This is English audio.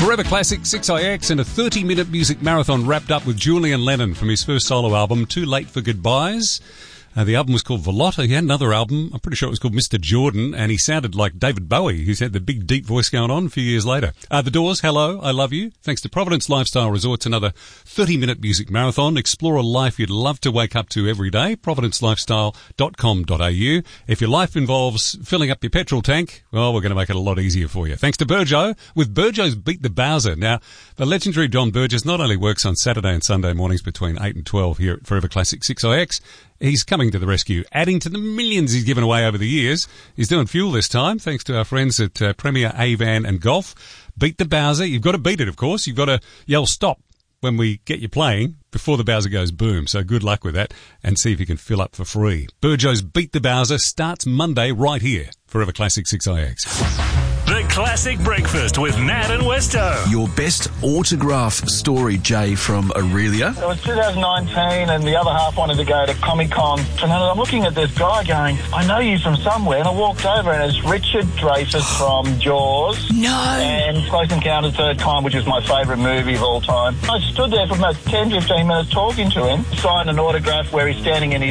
Forever Classic 6IX and a 30-minute music marathon wrapped up with Julian Lennon from his first solo album, Too Late for Goodbyes. The album was called Velotta. He had another album, I'm pretty sure it was called Mr. Jordan, and he sounded like David Bowie, who's had the big, deep voice going on a few years later. The Doors, Hello, I Love You. Thanks to Providence Lifestyle Resorts, another 30-minute music marathon. Explore a life you'd love to wake up to every day. providencelifestyle.com.au. If your life involves filling up your petrol tank, well, we're going to make it a lot easier for you. Thanks to Burjo, with Burjo's Beat the Bowser. Now, the legendary John Burgess not only works on Saturday and Sunday mornings between 8 and 12 here at Forever Classic 6IX, he's coming to the rescue, adding to the millions he's given away over the years. He's doing fuel this time, thanks to our friends at Premier Avan and Golf. Beat the Bowser. You've got to beat it, of course. You've got to yell stop when we get you playing before the Bowser goes boom. So good luck with that and see if you can fill up for free. Burjo's Beat the Bowser starts Monday right here. Forever Classic 6IX. The Classic Breakfast with Nat and Westo. Your best autograph story, Jay, from Aurelia. It was 2019 and the other half wanted to go to Comic-Con. And I'm looking at this guy going, I know you from somewhere. And I walked over and it's Richard Dreyfuss from Jaws. No. And Close Encounters Third Kind, which is my favourite movie of all time. I stood there for about 10, 15 minutes talking to him, signed an autograph where he's standing in his